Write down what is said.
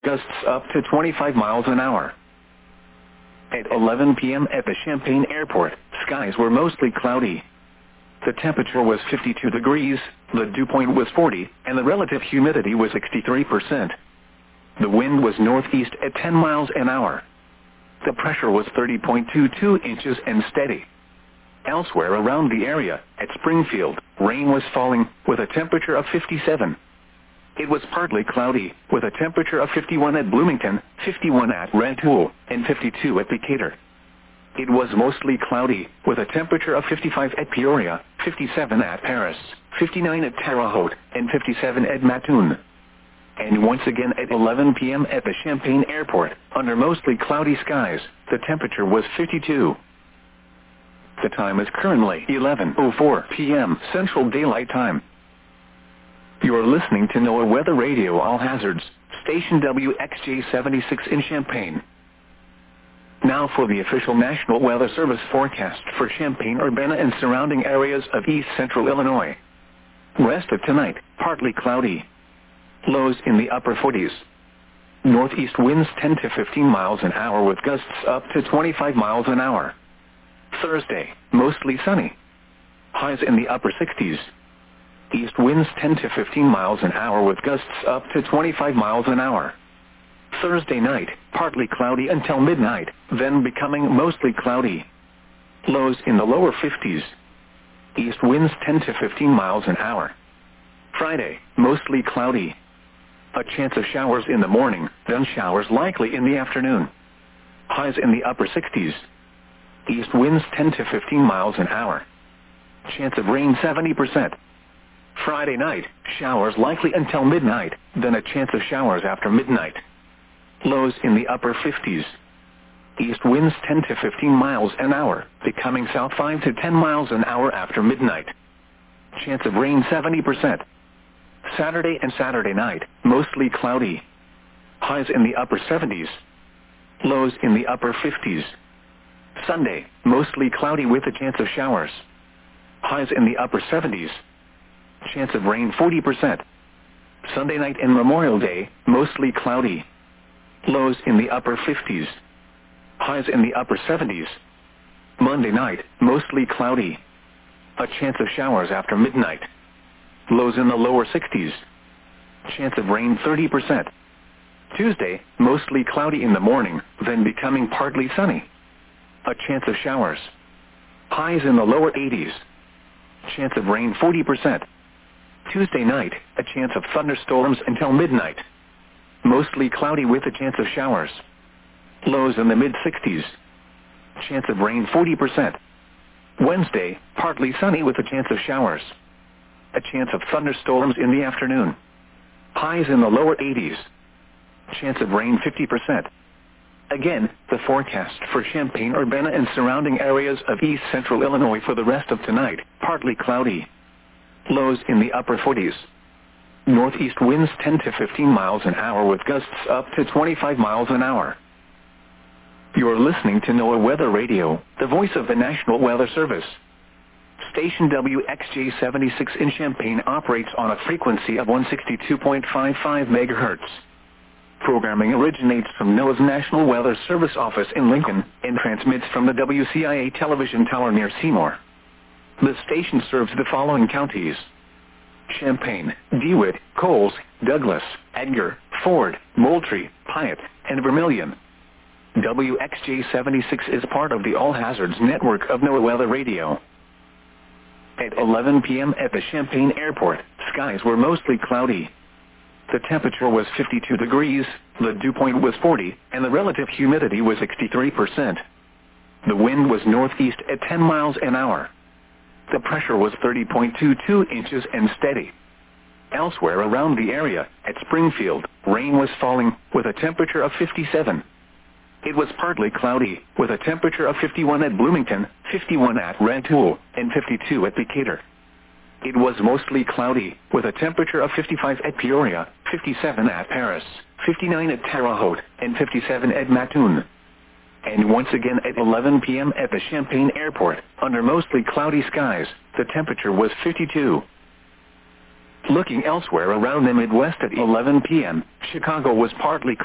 gusts up to 25 miles an hour. At 11 p.m. at the Champaign Airport, skies were mostly cloudy. The temperature was 52 degrees, the dew point was 40, and the relative humidity was 63%. The wind was northeast at 10 miles an hour. The pressure was 30.22 inches and steady. Elsewhere around the area, at Springfield, rain was falling, with a temperature of 57. It was partly cloudy, with a temperature of 51 at Bloomington, 51 at Rantoul, and 52 at Decatur. It was mostly cloudy, with a temperature of 55 at Peoria, 57 at Paris, 59 at Terre Haute, and 57 at Mattoon. And once again at 11 p.m. at the Champaign Airport, under mostly cloudy skies, the temperature was 52. The time is currently 11:04 p.m. Central Daylight Time. You are listening to NOAA Weather Radio All Hazards, station WXJ-76 in Champaign. Now for the official National Weather Service forecast for Champaign-Urbana and surrounding areas of east central Illinois. Rest of tonight, partly cloudy. Lows in the upper 40s. Northeast winds 10 to 15 miles an hour with gusts up to 25 miles an hour. Thursday, mostly sunny. Highs in the upper 60s. East winds 10 to 15 miles an hour with gusts up to 25 miles an hour. Thursday night, partly cloudy until midnight, then becoming mostly cloudy. Lows in the lower 50s. East winds 10 to 15 miles an hour. Friday, mostly cloudy. A chance of showers in the morning, then showers likely in the afternoon. Highs in the upper 60s. East winds 10 to 15 miles an hour. Chance of rain 70%. Friday night, showers likely until midnight, then a chance of showers after midnight. Lows in the upper 50s. East winds 10 to 15 miles an hour, becoming south 5 to 10 miles an hour after midnight. Chance of rain 70%. Saturday and Saturday night, mostly cloudy. Highs in the upper 70s. Lows in the upper 50s. Sunday, mostly cloudy with a chance of showers. Highs in the upper 70s. Chance of rain 40%. Sunday night and Memorial Day, mostly cloudy. Lows in the upper 50s. Highs in the upper 70s. Monday night, mostly cloudy. A chance of showers after midnight. Lows in the lower 60s. Chance of rain 30%. Tuesday, mostly cloudy in the morning, then becoming partly sunny. A chance of showers. Highs in the lower 80s. Chance of rain 40%. Tuesday night, a chance of thunderstorms until midnight. Mostly cloudy with a chance of showers. Lows in the mid-60s. Chance of rain 40%. Wednesday, partly sunny with a chance of showers. A chance of thunderstorms in the afternoon. Highs in the lower 80s. Chance of rain 50%. Again, the forecast for Champaign-Urbana and surrounding areas of east central Illinois for the rest of tonight, partly cloudy. Lows in the upper 40s. Northeast winds 10 to 15 miles an hour with gusts up to 25 miles an hour. You are listening to NOAA Weather Radio, the voice of the National Weather Service. Station WXJ-76 in Champaign operates on a frequency of 162.55 megahertz. Programming originates from NOAA's National Weather Service office in Lincoln and transmits from the WCIA television tower near Seymour. The station serves the following counties: Champaign, DeWitt, Coles, Douglas, Edgar, Ford, Moultrie, Piatt, and Vermilion. WXJ-76 is part of the All Hazards network of NOAA Weather Radio. At 11 p.m. at the Champaign Airport, skies were mostly cloudy. The temperature was 52 degrees, the dew point was 40, and the relative humidity was 63%. The wind was northeast at 10 miles an hour. The pressure was 30.22 inches and steady. Elsewhere around the area, at Springfield, rain was falling, with a temperature of 57. It was partly cloudy, with a temperature of 51 at Bloomington, 51 at Rantoul, and 52 at Decatur. It was mostly cloudy, with a temperature of 55 at Peoria, 57 at Paris, 59 at Terre Haute, and 57 at Mattoon. And once again at 11 p.m. at the Champaign Airport, under mostly cloudy skies, the temperature was 52. Looking elsewhere around the Midwest at 11 p.m., Chicago was partly